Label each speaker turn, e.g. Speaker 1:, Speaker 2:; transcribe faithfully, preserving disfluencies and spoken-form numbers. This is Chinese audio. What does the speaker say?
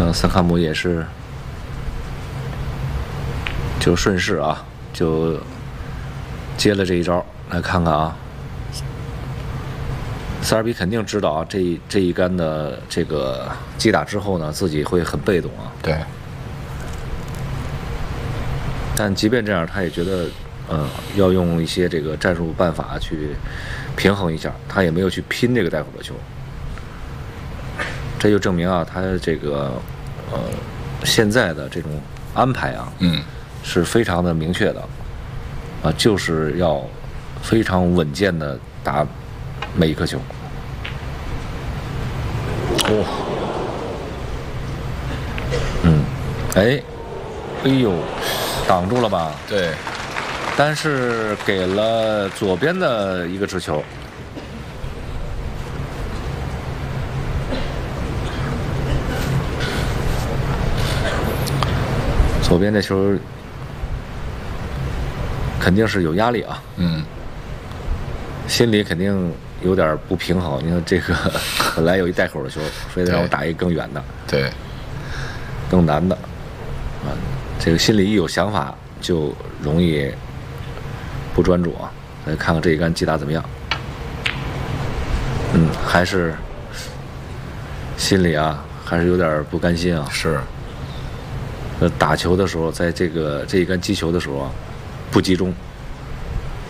Speaker 1: 呃，萨卡姆也是就顺势啊，就接了这一招。来看看啊，塞尔比肯定知道啊，这这一杆的这个击打之后呢，自己会很被动啊。
Speaker 2: 对。
Speaker 1: 但即便这样，他也觉得，呃，要用一些这个战术办法去平衡一下，他也没有去拼这个带火的球。这就证明啊，他这个呃现在的这种安排啊，
Speaker 2: 嗯，
Speaker 1: 是非常的明确的，啊，就是要非常稳健的打每一颗球。哦，嗯，哎，哎呦，挡住了吧？
Speaker 2: 对，
Speaker 1: 但是给了左边的一个直球。左边这球肯定是有压力啊，
Speaker 2: 嗯，
Speaker 1: 心里肯定有点不平衡。你看这个本来有一带口的球，非得让我打一个更远的，
Speaker 2: 对，
Speaker 1: 更难的，啊，这个心里一有想法就容易不专注啊。来看看这一杆击打怎么样？嗯，还是心里啊还是有点不甘心啊。
Speaker 2: 是。
Speaker 1: 呃，打球的时候，在这个这一杆击球的时候啊，不集中，